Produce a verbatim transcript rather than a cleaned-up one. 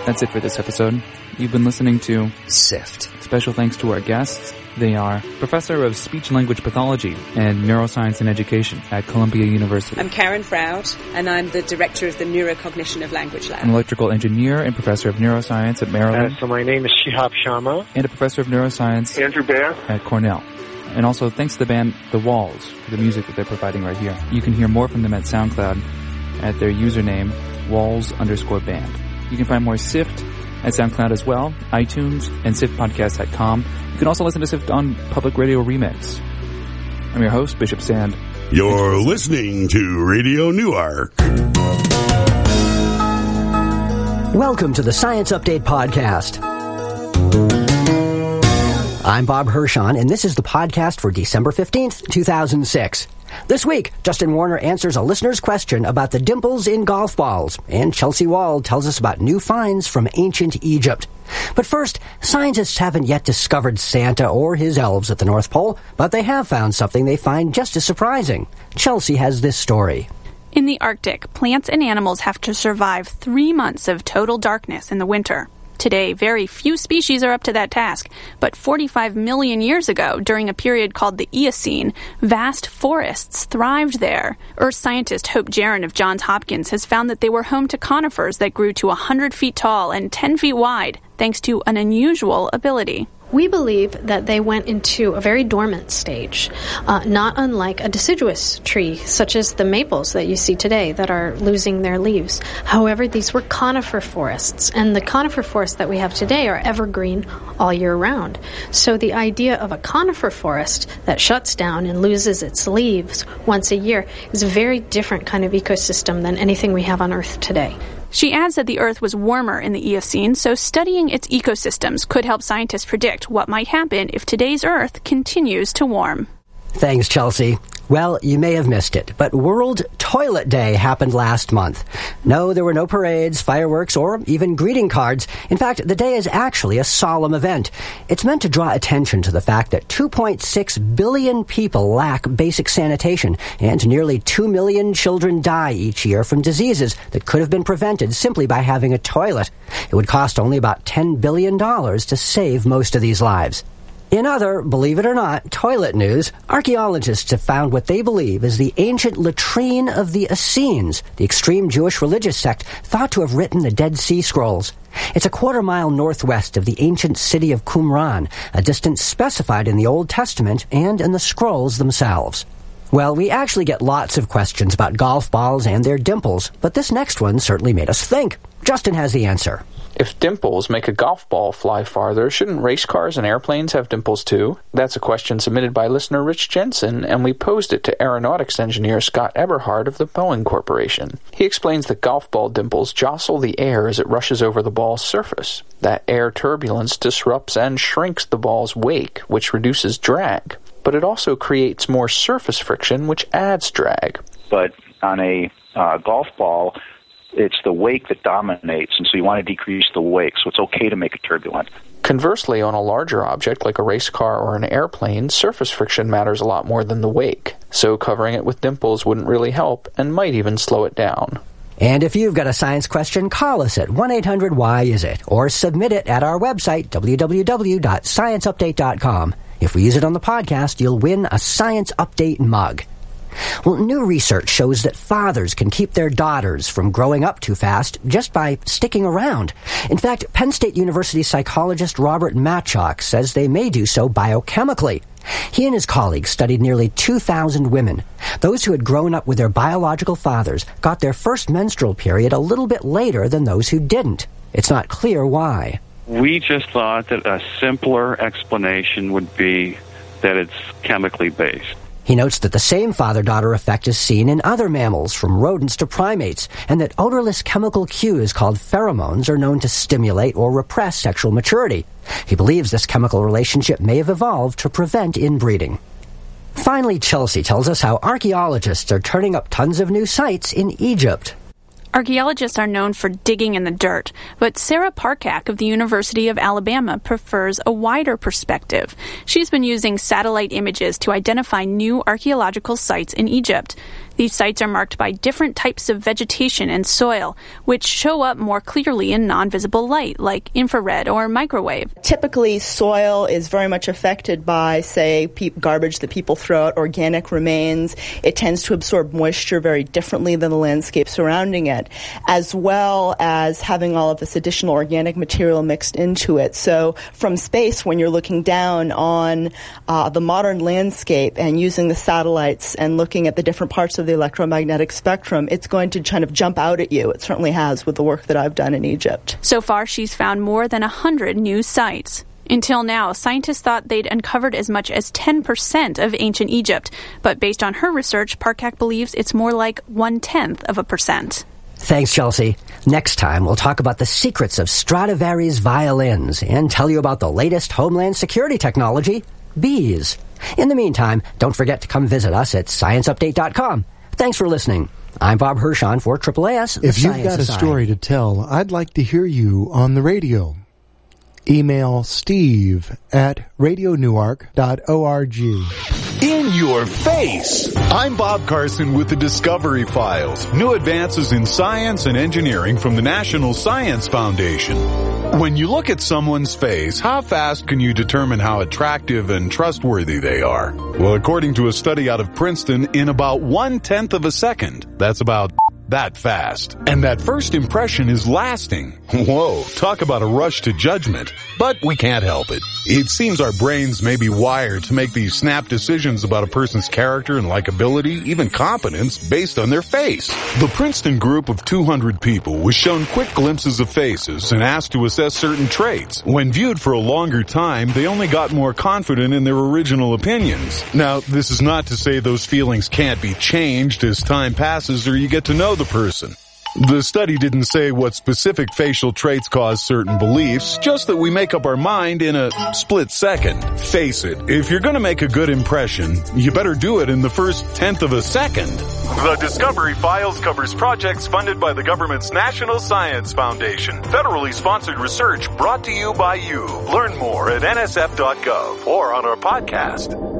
That's it for this episode. You've been listening to SIFT. Special thanks to our guests. They are Professor of Speech and Language Pathology and Neuroscience and Education at Columbia University. I'm Karen Froud, and I'm the Director of the Neurocognition of Language Lab. An electrical engineer and Professor of Neuroscience at Maryland. Uh, so my name is Shihab Sharma. And a Professor of Neuroscience Andrew Baer at Cornell. And also thanks to the band The Walls for the music that they're providing right here. You can hear more from them at SoundCloud at their username, walls underscore band. You can find more SIFT at SoundCloud as well, iTunes, and sift podcast dot com. You can also listen to SIFT on Public Radio Remix. I'm your host, Bishop Sand. You're listening to Radio Newark. Welcome to the Science Update Podcast. I'm Bob Hirschon, and this is the podcast for December fifteenth, two thousand six. This week, Justin Warner answers a listener's question about the dimples in golf balls, and Chelsea Wald tells us about new finds from ancient Egypt. But first, scientists haven't yet discovered Santa or his elves at the North Pole, but they have found something they find just as surprising. Chelsea has this story. In the Arctic, plants and animals have to survive three months of total darkness in the winter. Today, very few species are up to that task, but forty-five million years ago, during a period called the Eocene, vast forests thrived there. Earth scientist Hope Jaron of Johns Hopkins has found that they were home to conifers that grew to one hundred feet tall and ten feet wide, thanks to an unusual ability. We believe that they went into a very dormant stage, uh, not unlike a deciduous tree, such as the maples that you see today that are losing their leaves. However, these were conifer forests, and the conifer forests that we have today are evergreen all year round. So the idea of a conifer forest that shuts down and loses its leaves once a year is a very different kind of ecosystem than anything we have on Earth today. She adds that the Earth was warmer in the Eocene, so studying its ecosystems could help scientists predict what might happen if today's Earth continues to warm. Thanks, Chelsea. Well, you may have missed it, but World Toilet Day happened last month. No, there were no parades, fireworks, or even greeting cards. In fact, the day is actually a solemn event. It's meant to draw attention to the fact that two point six billion people lack basic sanitation, and nearly two million children die each year from diseases that could have been prevented simply by having a toilet. It would cost only about ten billion dollars to save most of these lives. In other, believe it or not, toilet news, archaeologists have found what they believe is the ancient latrine of the Essenes, the extreme Jewish religious sect thought to have written the Dead Sea Scrolls. It's a quarter mile northwest of the ancient city of Qumran, a distance specified in the Old Testament and in the scrolls themselves. Well, we actually get lots of questions about golf balls and their dimples, but this next one certainly made us think. Justin has the answer. If dimples make a golf ball fly farther, shouldn't race cars and airplanes have dimples too? That's a question submitted by listener Rich Jensen, and we posed it to aeronautics engineer Scott Eberhard of the Boeing Corporation. He explains that golf ball dimples jostle the air as it rushes over the ball's surface. That air turbulence disrupts and shrinks the ball's wake, which reduces drag. But it also creates more surface friction, which adds drag. But on a uh, golf ball, it's the wake that dominates, and so you want to decrease the wake, so it's okay to make it turbulent. Conversely, on a larger object like a race car or an airplane, surface friction matters a lot more than the wake, so covering it with dimples wouldn't really help and might even slow it down. And if you've got a science question, call us at one eight hundred why is it, or submit it at our website, w w w dot science update dot com. If we use it on the podcast, you'll win a Science Update mug. Well, new research shows that fathers can keep their daughters from growing up too fast just by sticking around. In fact, Penn State University psychologist Robert Matchok says they may do so biochemically. He and his colleagues studied nearly two thousand women. Those who had grown up with their biological fathers got their first menstrual period a little bit later than those who didn't. It's not clear why. We just thought that a simpler explanation would be that it's chemically based. He notes that the same father-daughter effect is seen in other mammals, from rodents to primates, and that odorless chemical cues called pheromones are known to stimulate or repress sexual maturity. He believes this chemical relationship may have evolved to prevent inbreeding. Finally, Chelsea tells us how archaeologists are turning up tons of new sites in Egypt. Archaeologists are known for digging in the dirt, but Sarah Parkak of the University of Alabama prefers a wider perspective. She's been using satellite images to identify new archaeological sites in Egypt. These sites are marked by different types of vegetation and soil, which show up more clearly in non-visible light, like infrared or microwave. Typically, soil is very much affected by, say, pe- garbage that people throw out, organic remains. It tends to absorb moisture very differently than the landscape surrounding it, as well as having all of this additional organic material mixed into it. So from space, when you're looking down on uh, the modern landscape and using the satellites and looking at the different parts of the electromagnetic spectrum, it's going to kind of jump out at you. It certainly has with the work that I've done in Egypt. So far, she's found more than one hundred new sites. Until now, scientists thought they'd uncovered as much as ten percent of ancient Egypt, but based on her research, Parcak believes it's more like one-tenth of a percent. Thanks, Chelsea. Next time, we'll talk about the secrets of Stradivari's violins and tell you about the latest Homeland Security technology, bees. In the meantime, don't forget to come visit us at science update dot com. Thanks for listening. I'm Bob Hirschon for triple A S, the If you've Science got a Society. story to tell, I'd like to hear you on the radio. Email steve at radio newark dot org. In your face! I'm Bob Carson with the Discovery Files, new advances in science and engineering from the National Science Foundation. When you look at someone's face, how fast can you determine how attractive and trustworthy they are? Well, according to a study out of Princeton, in about one-tenth of a second. That's about that fast. And that first impression is lasting. Whoa, talk about a rush to judgment. But we can't help it. It seems our brains may be wired to make these snap decisions about a person's character and likability, even competence, based on their face. The Princeton group of two hundred people was shown quick glimpses of faces and asked to assess certain traits. When viewed for a longer time, they only got more confident in their original opinions. Now, this is not to say those feelings can't be changed as time passes or you get to know the person. The study didn't say what specific facial traits cause certain beliefs, just that we make up our mind in a split second. Face it, if you're going to make a good impression, you better do it in the first tenth of a second. The Discovery Files covers projects funded by the government's National Science Foundation. Federally sponsored research brought to you by you. Learn more at N S F dot gov or on our podcast.